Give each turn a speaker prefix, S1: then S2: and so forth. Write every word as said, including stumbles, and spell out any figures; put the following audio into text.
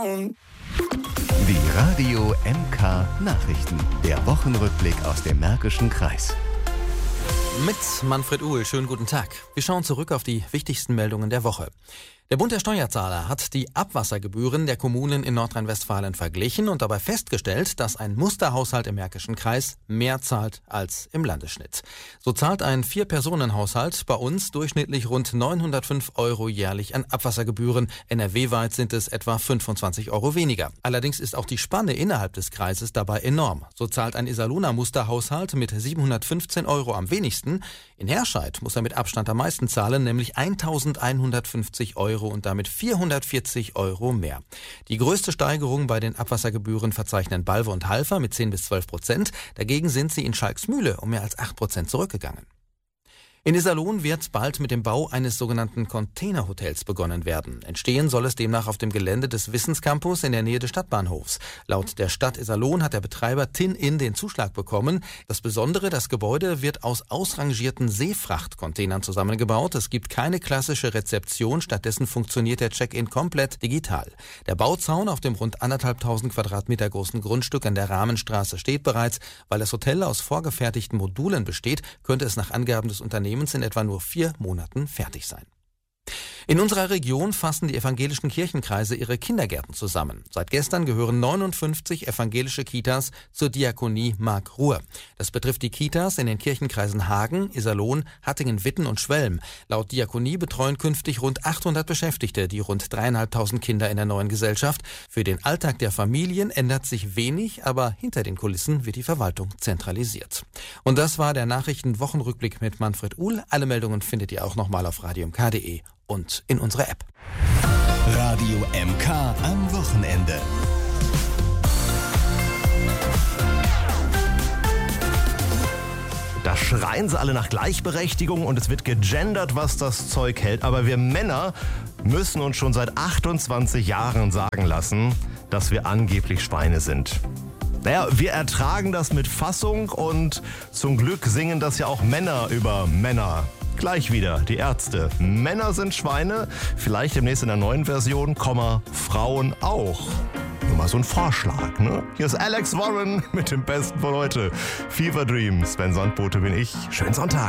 S1: Die Radio M K Nachrichten. Der Wochenrückblick aus dem Märkischen Kreis.
S2: Mit Manfred Uhl, schönen guten Tag. Wir schauen zurück auf die wichtigsten Meldungen der Woche. Der Bund der Steuerzahler hat die Abwassergebühren der Kommunen in Nordrhein-Westfalen verglichen und dabei festgestellt, dass ein Musterhaushalt im Märkischen Kreis mehr zahlt als im Landesschnitt. So zahlt ein Vier-Personen-Haushalt bei uns durchschnittlich rund neunhundertfünf Euro jährlich an Abwassergebühren. N R W-weit sind es etwa fünfundzwanzig Euro weniger. Allerdings ist auch die Spanne innerhalb des Kreises dabei enorm. So zahlt ein Iserlohner Musterhaushalt mit siebenhundertfünfzehn Euro am wenigsten. In Herscheid muss er mit Abstand am meisten zahlen, nämlich eintausendeinhundertfünfzig Euro und damit vierhundertvierzig Euro mehr. Die größte Steigerung bei den Abwassergebühren verzeichnen Balve und Halver mit zehn bis zwölf Prozent. Dagegen sind sie in Schalksmühle um mehr als acht Prozent zurückgegangen. In Iserlohn wird bald mit dem Bau eines sogenannten Containerhotels begonnen werden. Entstehen soll es demnach auf dem Gelände des Wissenscampus in der Nähe des Stadtbahnhofs. Laut der Stadt Iserlohn hat der Betreiber Tin-In den Zuschlag bekommen. Das Besondere, das Gebäude wird aus ausrangierten Seefrachtcontainern zusammengebaut. Es gibt keine klassische Rezeption, stattdessen funktioniert der Check-in komplett digital. Der Bauzaun auf dem rund anderthalbtausend Quadratmeter großen Grundstück an der Rahmenstraße steht bereits. Weil das Hotel aus vorgefertigten Modulen besteht, könnte es nach Angaben des Unternehmens in etwa nur vier Monaten fertig sein. In unserer Region fassen die evangelischen Kirchenkreise ihre Kindergärten zusammen. Seit gestern gehören neunundfünfzig evangelische Kitas zur Diakonie Mark-Ruhr. Das betrifft die Kitas in den Kirchenkreisen Hagen, Iserlohn, Hattingen, Witten und Schwelm. Laut Diakonie betreuen künftig rund achthundert Beschäftigte die rund dreieinhalbtausend Kinder in der neuen Gesellschaft. Für den Alltag der Familien ändert sich wenig, aber hinter den Kulissen wird die Verwaltung zentralisiert. Und das war der Nachrichtenwochenrückblick mit Manfred Uhl. Alle Meldungen findet ihr auch nochmal auf radio m k punkt de und in unserer App.
S1: Radio M K am Wochenende.
S3: Da schreien sie alle nach Gleichberechtigung und es wird gegendert, was das Zeug hält. Aber wir Männer müssen uns schon seit achtundzwanzig Jahren sagen lassen, dass wir angeblich Schweine sind. Naja, wir ertragen das mit Fassung und zum Glück singen das ja auch Männer über Männer. Gleich wieder, die Ärzte. Männer sind Schweine, vielleicht demnächst in der neuen Version, Komma, Frauen auch. Nur mal so ein Vorschlag, ne? Hier ist Alex Warren mit dem Besten von heute. Fever Dream, Sven Sandbote bin ich. Schönen Sonntag.